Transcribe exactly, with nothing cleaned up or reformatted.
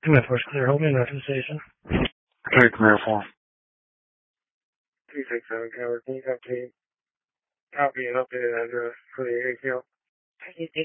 Command Force clear. Hold me in the station. Okay, clear for. three six seven Tower. Can you copy, copy an updated address for the A Q?